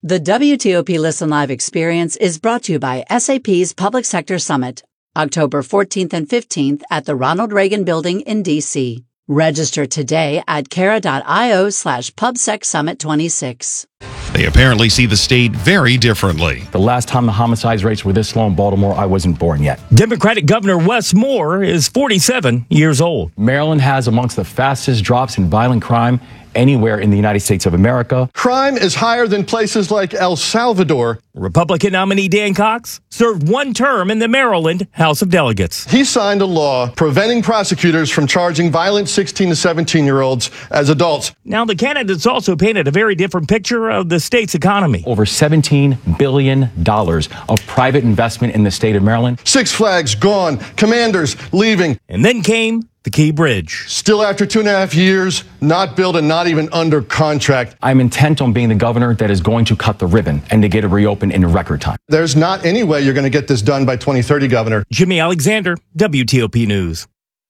The WTOP Listen Live experience is brought to you by SAP's Public Sector Summit, October 14th and 15th at the Ronald Reagan Building in D.C. Register today at Carat.io/PubSecSummit26. They apparently see the state very differently. The last time the homicides rates were this low in Baltimore, I wasn't born yet. Democratic Governor Wes Moore is 47 years old. Maryland has amongst the fastest drops in violent crime anywhere in the United States of America. Crime is higher than places like El Salvador. Republican nominee Dan Cox served one term in the Maryland House of Delegates. He signed a law preventing prosecutors from charging violent 16 to 17-year-olds as adults. Now, the candidates also painted a very different picture of the state's economy. Over $17 billion of private investment in the state of Maryland. Six Flags gone, Commanders leaving. And then came the Key Bridge. Still after 2.5 years, not built and not even under contract. I'm intent on being the governor that is going to cut the ribbon and to get it reopened in record time. There's not any way you're going to get this done by 2030, Governor. Jimmy Alexander, WTOP News.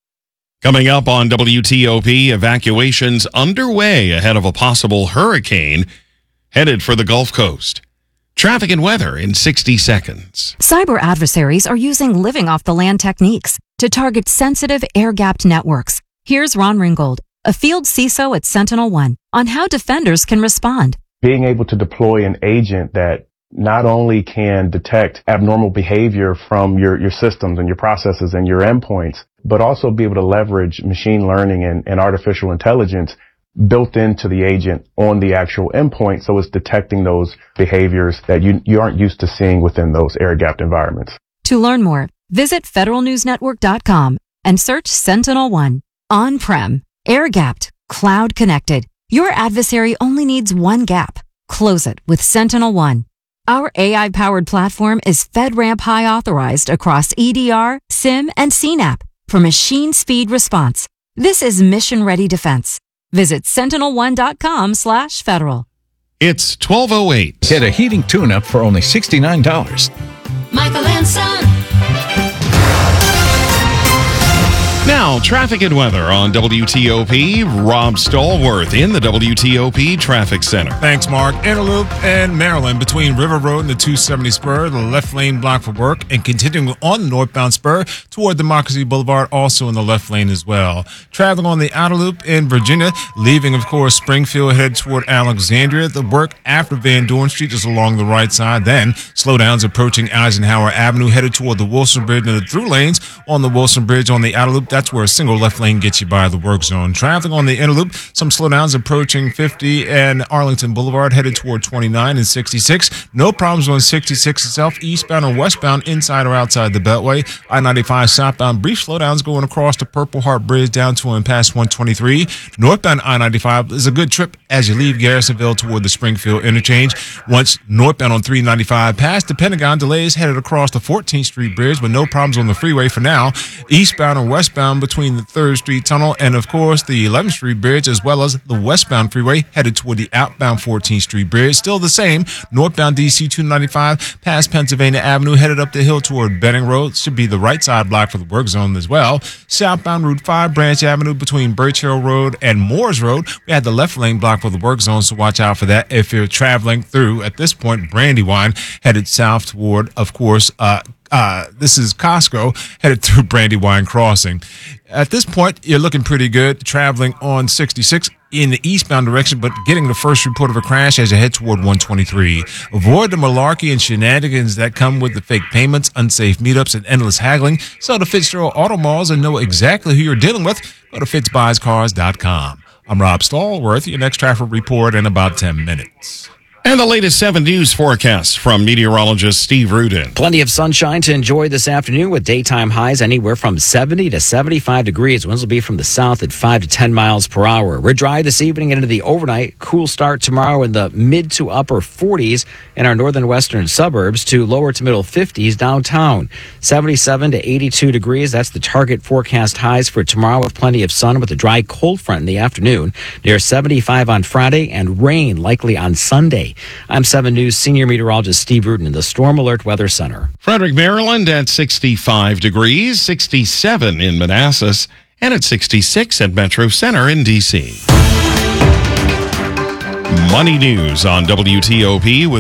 Coming up on WTOP, evacuations underway ahead of a possible hurricane headed for the Gulf Coast. Traffic and weather in 60 seconds. Cyber adversaries are using living off the land techniques to target sensitive air-gapped networks. Here's Ron Ringgold, a field CISO at SentinelOne, on how defenders can respond. Being able to deploy an agent that not only can detect abnormal behavior from your systems and your processes and your endpoints, but also be able to leverage machine learning and artificial intelligence built into the agent on the actual endpoint, so it's detecting those behaviors that you aren't used to seeing within those air-gapped environments. To learn more, visit federalnewsnetwork.com and search SentinelOne. On-prem, air-gapped, cloud-connected. Your adversary only needs one gap. Close it with SentinelOne. Our AI-powered platform is FedRAMP High authorized across EDR, SIM, and CNAP for machine speed response. This is mission-ready defense. Visit sentinelone.com/federal. It's 12:08. Get a heating tune-up for only $69. Michael and Son. Now, traffic and weather on WTOP. Rob Stallworth in the WTOP Traffic Center. Thanks, Mark. Interloop and Maryland between River Road and the 270 spur, the left lane blocked for work, and continuing on the northbound spur toward Democracy Boulevard, also in the left lane as well. Traveling on the outer loop in Virginia, leaving, of course, Springfield, headed toward Alexandria. The work after Van Dorn Street is along the right side. Then slowdowns approaching Eisenhower Avenue, headed toward the Wilson Bridge and the through lanes on the Wilson Bridge on the outer loop. That's where a single left lane gets you by the work zone. Traveling on the inner loop, some slowdowns approaching 50 and Arlington Boulevard, headed toward 29 and 66. No problems on 66 itself, eastbound or westbound, inside or outside the Beltway. I-95 southbound, brief slowdowns going across the Purple Heart Bridge down to and past 123. Northbound I-95 is a good trip as you leave Garrisonville toward the Springfield interchange. Once northbound on 395 past the Pentagon, delays headed across the 14th Street Bridge, but no problems on the freeway for now. Eastbound or westbound between the 3rd Street Tunnel and, of course, the 11th Street Bridge, as well as the westbound freeway headed toward the outbound 14th Street Bridge. Still the same. Northbound DC 295 past Pennsylvania Avenue, headed up the hill toward Benning Road. Should be the right side block for the work zone as well. Southbound Route 5 Branch Avenue between Birch Hill Road and Moores Road. We had the left lane block for the work zone, so watch out for that if you're traveling through, at this point, Brandywine, headed south toward, of course, this is Costco, headed through Brandywine Crossing. At this point, you're looking pretty good traveling on 66 in the eastbound direction, but getting the first report of a crash as you head toward 123. Avoid the malarkey and shenanigans that come with the fake payments, unsafe meetups, and endless haggling. So to Fitzgerald Auto Malls and know exactly who you're dealing with, go to fitzbuyscars.com. I'm Rob Stallworth, your next traffic report in about 10 minutes. And the latest 7 News forecasts from meteorologist Steve Rudin. Plenty of sunshine to enjoy this afternoon with daytime highs anywhere from 70 to 75 degrees. Winds will be from the south at 5 to 10 miles per hour. We're dry this evening and into the overnight. Cool start tomorrow in the mid to upper 40s in our northern western suburbs to lower to middle 50s downtown. 77 to 82 degrees. That's the target forecast highs for tomorrow with plenty of sun with a dry cold front in the afternoon. Near 75 on Friday and rain likely on Sunday. I'm 7 News senior meteorologist Steve Rudin in the Storm Alert Weather Center. Frederick, Maryland at 65 degrees, 67 in Manassas, and at 66 at Metro Center in D.C. Money News on WTOP with